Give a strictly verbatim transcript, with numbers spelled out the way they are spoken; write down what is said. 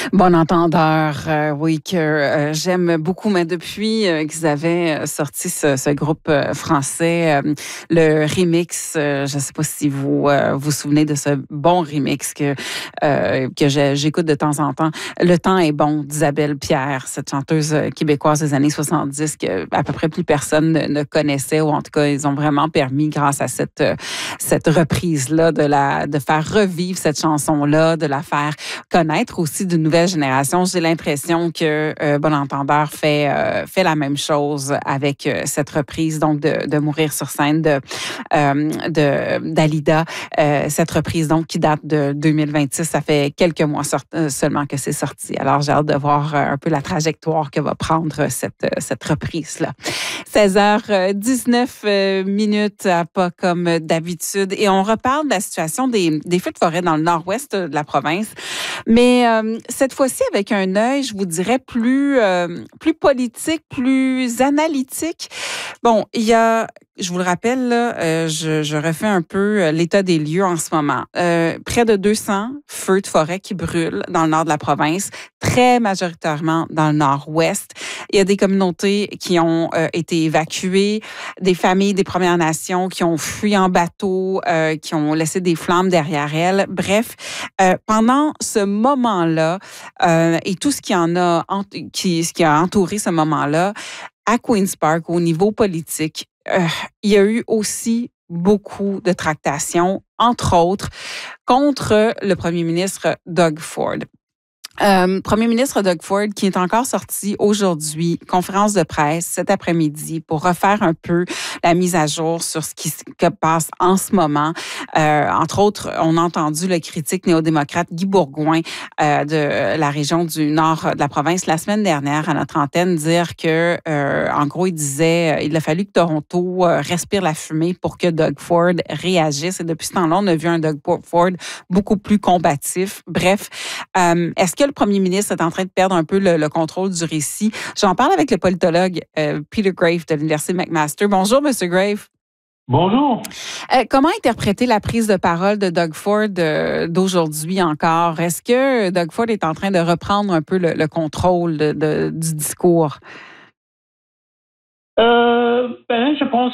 Bon entendeur, euh, oui, que euh, j'aime beaucoup, mais depuis euh, qu'ils avaient sorti ce, ce groupe euh, français, euh, le remix, euh, je ne sais pas si vous euh, vous souvenez de ce bon remix que, euh, que j'ai- j'écoute de temps en temps. Le temps est bon d'Isabelle Pierre, cette chanteuse euh, québécoise des années soixante-dix que à peu près plus personne ne, ne connaissait, ou en tout cas, ils ont vraiment permis, grâce à cette, euh, cette reprise-là, de, la, de faire revivre cette chanson-là, de la faire connaître aussi d'une nouvelle génération. J'ai l'impression que euh, Bon Entendeur fait, euh, fait la même chose avec euh, cette reprise donc de, de Mourir sur scène de, euh, de d'Alida. Euh, cette reprise donc qui date de deux mille vingt-six. Ça fait quelques mois sort, euh, seulement que c'est sorti. Alors j'ai hâte de voir euh, un peu la trajectoire que va prendre cette, euh, cette reprise-là. seize heures dix-neuf euh, minutes, pas comme d'habitude. Et on reparle de la situation des, des feux de forêt dans le nord-ouest de la province. Mais euh, cette fois-ci, avec un œil, je vous dirais, plus, euh, plus politique, plus analytique. Bon, il y a, je vous le rappelle, là, euh, je, je refais un peu l'état des lieux en ce moment. Euh, près de deux cents feux de forêt qui brûlent dans le nord de la province, très majoritairement dans le nord-ouest. Il y a des communautés qui ont euh, été évacuées, des familles des Premières Nations qui ont fui en bateau, euh, qui ont laissé des flammes derrière elles. Bref, euh, pendant ce moment-là euh, et tout ce qui en a, ent- qui, ce qui a entouré ce moment-là, à Queen's Park, au niveau politique, euh, il y a eu aussi beaucoup de tractations, entre autres, contre le premier ministre Doug Ford. Euh, Premier ministre Doug Ford qui est encore sorti aujourd'hui, conférence de presse cet après-midi pour refaire un peu la mise à jour sur ce qui se passe en ce moment. Euh, entre autres, on a entendu le critique néo-démocrate Guy Bourgouin euh, de la région du nord de la province la semaine dernière à notre antenne dire que, euh, en gros, il disait il a fallu que Toronto euh, respire la fumée pour que Doug Ford réagisse. Et depuis ce temps-là, on a vu un Doug Ford beaucoup plus combatif. Bref, euh, est-ce que le premier ministre est en train de perdre un peu le, le contrôle du récit? J'en parle avec le politologue euh, Peter Graefe de l'Université McMaster. Bonjour, M. Graefe. Bonjour. Euh, comment interpréter la prise de parole de Doug Ford euh, d'aujourd'hui encore? Est-ce que Doug Ford est en train de reprendre un peu le, le contrôle de, de, du discours? Euh, ben, je pense